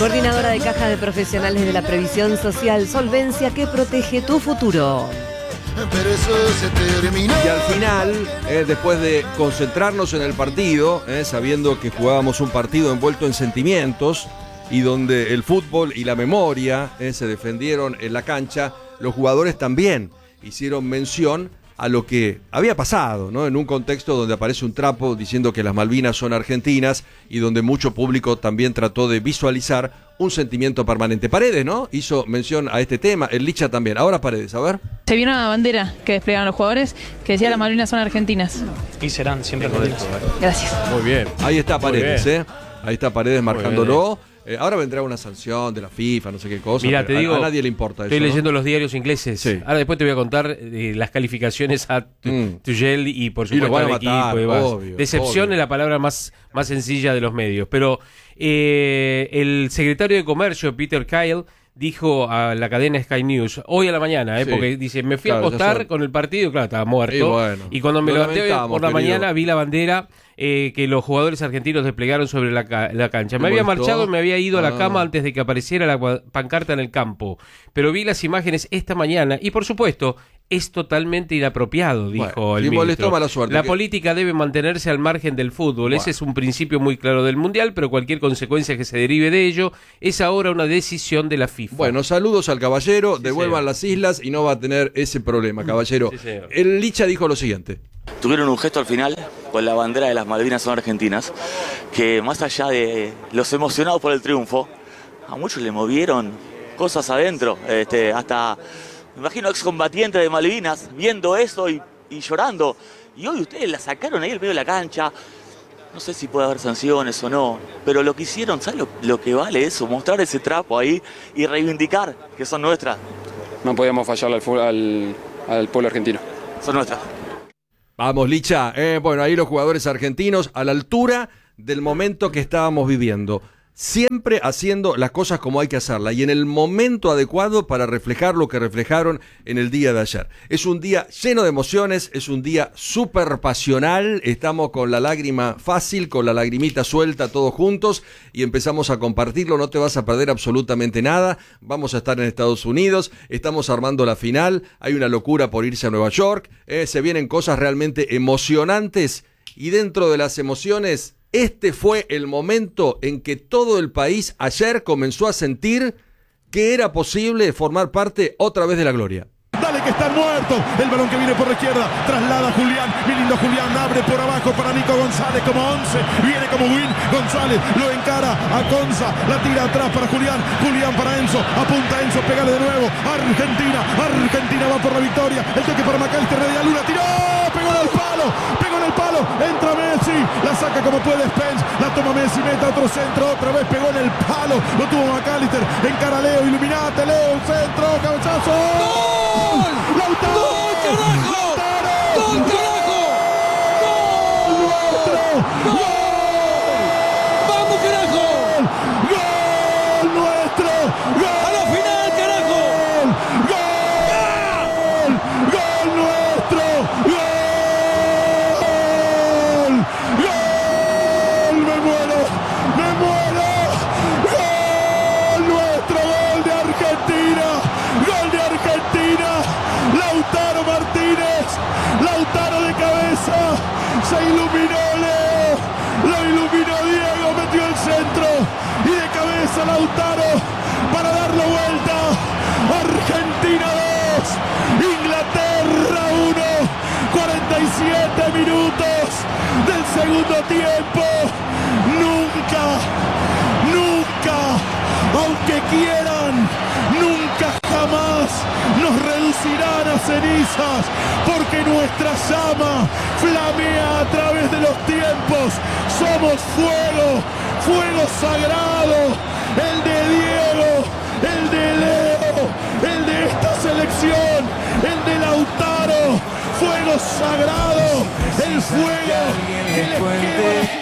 Coordinadora de Caja de Profesionales de la Previsión Social, solvencia que protege tu futuro. Pero eso se terminó. Y al final, después de concentrarnos en el partido, sabiendo que jugábamos un partido envuelto en sentimientos y donde el fútbol y la memoria se defendieron en la cancha, los jugadores también hicieron mención a lo que había pasado, ¿no? En un contexto donde aparece un trapo diciendo que las Malvinas son argentinas y donde mucho público también trató de visualizar un sentimiento permanente. Paredes, ¿no? Hizo mención a este tema, el Licha también. Ahora Paredes, a ver. Se vio una bandera que desplegaron los jugadores que decía las Malvinas son argentinas. Y serán siempre argentinas. Gracias. Muy bien. Ahí está Paredes, Ahí está Paredes marcándolo. Ahora vendrá una sanción de la FIFA, no sé qué cosa. Mira, te digo, a nadie le importa eso. Estoy leyendo los diarios ingleses. Sí. Ahora después te voy a contar las calificaciones a Tuchel y por supuesto al equipo. Obvio, Decepción obvio. es la palabra más sencilla de los medios. Pero el secretario de Comercio, Peter Kyle, dijo a la cadena Sky News hoy a la mañana, porque dice, me fui a acostar con el partido, claro, estaba muerto, y cuando me levanté por la mañana vi la bandera que los jugadores argentinos desplegaron sobre la cancha. Me había marchado y me había ido a la cama antes de que apareciera la pancarta en el campo, pero vi las imágenes esta mañana y por supuesto es totalmente inapropiado, dijo el ministro. Mala suerte. La política debe mantenerse al margen del fútbol. Ese es un principio muy claro del Mundial, pero cualquier consecuencia que se derive de ello es ahora una decisión de la FIFA. Bueno, saludos al caballero, devuelvan las islas y no va a tener ese problema, caballero. Sí, señor. El Licha dijo lo siguiente. Tuvieron un gesto al final con la bandera de las Malvinas son argentinas, que más allá de los emocionados por el triunfo, a muchos le movieron cosas adentro, hasta... Me imagino excombatientes de Malvinas viendo eso y llorando. Y hoy ustedes la sacaron ahí al medio de la cancha. No sé si puede haber sanciones o no, pero lo que hicieron, ¿sabes lo que vale eso? Mostrar ese trapo ahí y reivindicar que son nuestras. No podíamos fallarle al pueblo argentino. Son nuestras. Vamos, Licha. Bueno, ahí los jugadores argentinos a la altura del momento que estábamos viviendo. Siempre haciendo las cosas como hay que hacerlas y en el momento adecuado para reflejar lo que reflejaron en el día de ayer. Es un día lleno de emociones, es un día súper pasional, estamos con la lágrima fácil, con la lagrimita suelta todos juntos y empezamos a compartirlo, no te vas a perder absolutamente nada, vamos a estar en Estados Unidos, estamos armando la final, hay una locura por irse a Nueva York, se vienen cosas realmente emocionantes y dentro de las emociones... Este fue el momento en que todo el país ayer comenzó a sentir que era posible formar parte otra vez de la gloria. Dale que están muertos, el balón que viene por la izquierda, traslada Julián, mi lindo Julián, abre por abajo para Nico González como 11, viene como Win, González lo encara a Conza, la tira atrás para Julián, Julián para Enzo, apunta Enzo, pégale de nuevo, Argentina va por la victoria, el toque para McAllister, de Luna, tiró, pegó en el palo, entra Messi, la saca como puede Spence, la toma Messi, mete otro centro, otra vez pegó en el palo, lo tuvo McAllister, encara a Leo, iluminate Leo, centro, cabezazo, ¡gol! ¡Lautaro! ¡Gol, carajo! ¡Gol, carajo! ¡Gol nuestro! ¡Gol! ¡Vamos, carajo! ¡Gol nuestro! ¡Gol! ¡A la final, carajo! ¡Gol! ¡Gol nuestro! ¡Gol! ¡Gol! ¡Me muero! ¡Gol nuestro! ¡Gol de Argentina! ¡Gol de Argentina! Lautaro Martínez, Lautaro de cabeza, se iluminó Leo, lo iluminó Diego, metió el centro y de cabeza Lautaro para darlo vuelta. Argentina 2, Inglaterra 1, 47 minutos del segundo tiempo. Nunca, aunque quieran, nunca jamás nos reducirán a cenizas, porque nuestra llama flamea a través de los tiempos. Somos fuego sagrado, el de Diego, el de Leo, el de esta selección, el de Lautaro, fuego sagrado, el fuego que les quema.